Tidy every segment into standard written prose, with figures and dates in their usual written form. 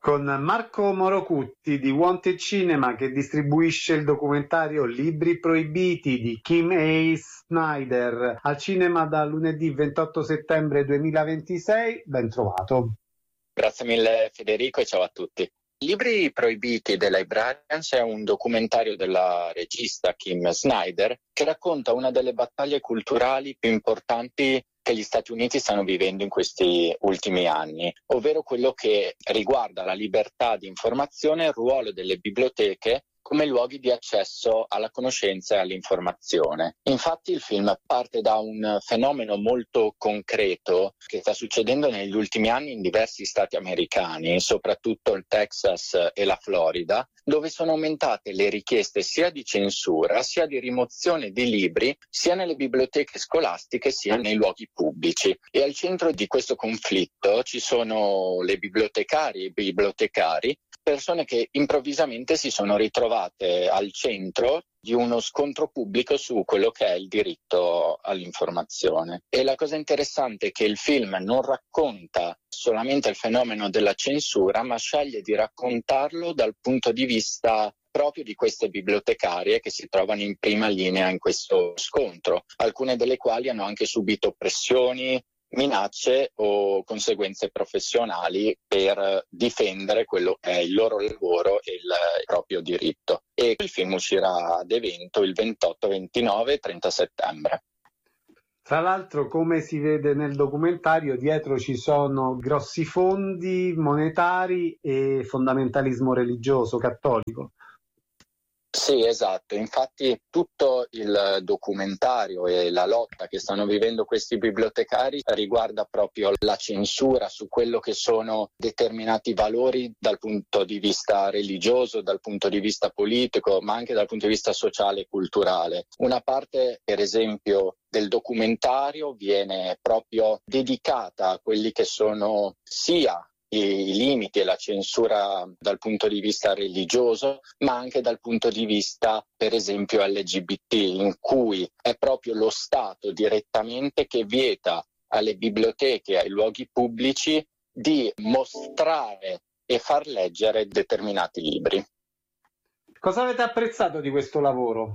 con Marco Morocutti di Wanted Cinema, che distribuisce il documentario Libri proibiti di Kim A. Snyder al cinema da lunedì 28 settembre 2026. Ben trovato. Grazie mille Federico e ciao a tutti. Libri proibiti dei Librarians è un documentario della regista Kim Snyder che racconta una delle battaglie culturali più importanti che gli Stati Uniti stanno vivendo in questi ultimi anni, ovvero quello che riguarda la libertà di informazione e il ruolo delle biblioteche come luoghi di accesso alla conoscenza e all'informazione. Infatti il film parte da un fenomeno molto concreto che sta succedendo negli ultimi anni in diversi stati americani, soprattutto il Texas e la Florida, dove sono aumentate le richieste sia di censura, sia di rimozione di libri, sia nelle biblioteche scolastiche, sia nei luoghi pubblici. E al centro di questo conflitto ci sono le bibliotecarie e i bibliotecari, persone che improvvisamente si sono ritrovate al centro di uno scontro pubblico su quello che è il diritto all'informazione. E la cosa interessante è che il film non racconta solamente il fenomeno della censura, ma sceglie di raccontarlo dal punto di vista proprio di queste bibliotecarie che si trovano in prima linea in questo scontro, alcune delle quali hanno anche subito pressioni, minacce o conseguenze professionali per difendere quello che è il loro lavoro e il proprio diritto. E il film uscirà ad evento il 28, 29 e 30 settembre. Tra l'altro, come si vede nel documentario, dietro ci sono grossi fondi monetari e fondamentalismo religioso cattolico. Sì, esatto. Infatti tutto il documentario e la lotta che stanno vivendo questi bibliotecari riguarda proprio la censura su quello che sono determinati valori dal punto di vista religioso, dal punto di vista politico, ma anche dal punto di vista sociale e culturale. Una parte, per esempio, del documentario viene proprio dedicata a quelli che sono sia i limiti e la censura dal punto di vista religioso, ma anche dal punto di vista, per esempio, LGBT, in cui è proprio lo Stato direttamente che vieta alle biblioteche e ai luoghi pubblici di mostrare e far leggere determinati libri. Cosa avete apprezzato di questo lavoro?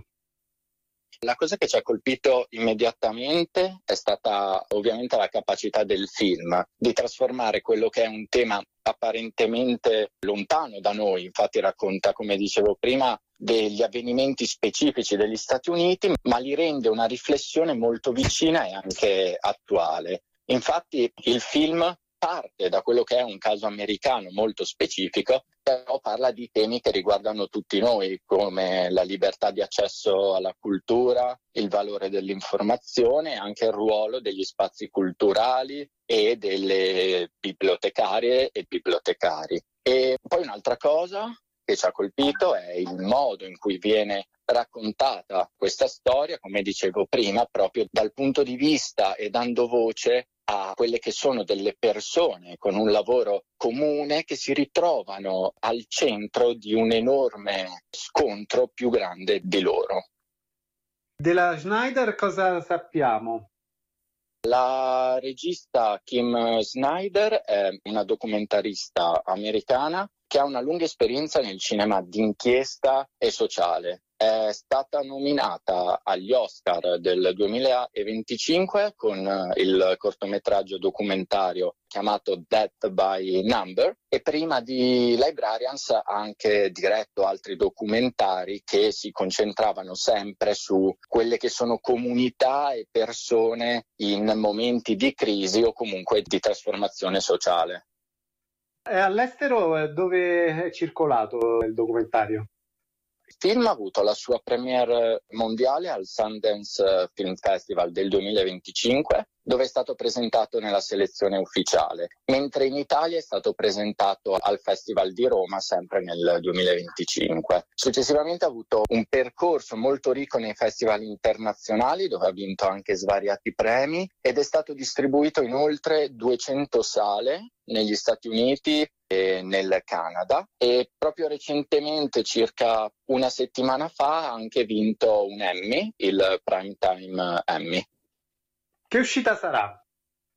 La cosa che ci ha colpito immediatamente è stata ovviamente la capacità del film di trasformare quello che è un tema apparentemente lontano da noi, infatti racconta, come dicevo prima, degli avvenimenti specifici degli Stati Uniti, ma li rende una riflessione molto vicina e anche attuale. Infatti il film parte da quello che è un caso americano molto specifico, però parla di temi che riguardano tutti noi, come la libertà di accesso alla cultura, il valore dell'informazione e anche il ruolo degli spazi culturali e delle bibliotecarie e bibliotecari. E poi un'altra cosa che ci ha colpito è il modo in cui viene raccontata questa storia, come dicevo prima, proprio dal punto di vista e dando voce a quelle che sono delle persone con un lavoro comune che si ritrovano al centro di un enorme scontro più grande di loro. Della Snyder cosa sappiamo? La regista Kim Snyder è una documentarista americana che ha una lunga esperienza nel cinema d'inchiesta e sociale. È stata nominata agli Oscar del 2025 con il cortometraggio documentario chiamato Death by Number e prima di Librarians ha anche diretto altri documentari che si concentravano sempre su quelle che sono comunità e persone in momenti di crisi o comunque di trasformazione sociale. All'estero dove è circolato il documentario? Il film ha avuto la sua premiere mondiale al Sundance Film Festival del 2025, dove è stato presentato nella selezione ufficiale, mentre in Italia è stato presentato al Festival di Roma sempre nel 2025. Successivamente ha avuto un percorso molto ricco nei festival internazionali, dove ha vinto anche svariati premi, ed è stato distribuito in oltre 200 sale negli Stati Uniti e nel Canada, e proprio recentemente, circa una settimana fa, ha anche vinto un Emmy, il Primetime Emmy. Che uscita sarà?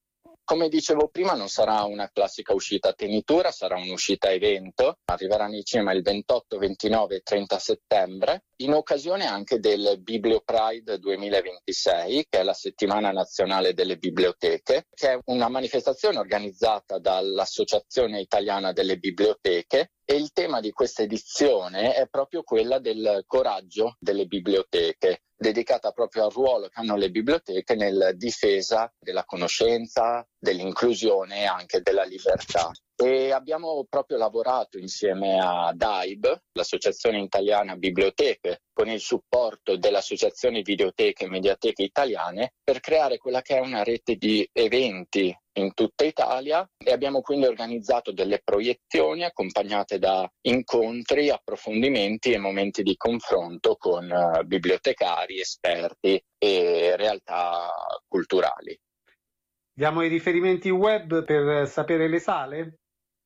Come dicevo prima, non sarà una classica uscita a tenitura, sarà un'uscita evento. Arriverà nei cinema il 28, 29 e 30 settembre, in occasione anche del Biblio Pride 2026, che è la settimana nazionale delle biblioteche, che è una manifestazione organizzata dall'Associazione Italiana delle Biblioteche. E il tema di questa edizione è proprio quella del coraggio delle biblioteche, dedicata proprio al ruolo che hanno le biblioteche nella difesa della conoscenza, dell'inclusione e anche della libertà. E abbiamo proprio lavorato insieme a DAIB, l'Associazione Italiana Biblioteche, con il supporto dell'Associazione Videoteche e Mediateche Italiane, per creare quella che è una rete di eventi in tutta Italia, e abbiamo quindi organizzato delle proiezioni accompagnate da incontri, approfondimenti e momenti di confronto con bibliotecari, esperti e realtà culturali. Diamo i riferimenti web per sapere le sale?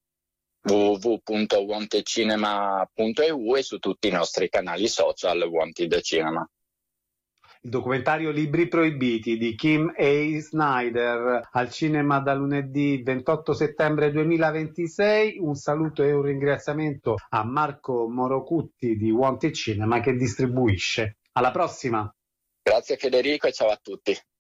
www.wantedcinema.eu e su tutti i nostri canali social Wanted Cinema. Il documentario Libri proibiti di Kim A. Snyder al cinema da lunedì 28 settembre 2026. Un saluto e un ringraziamento a Marco Morocutti di Wanted Cinema che distribuisce. Alla prossima! Grazie Federico e ciao a tutti.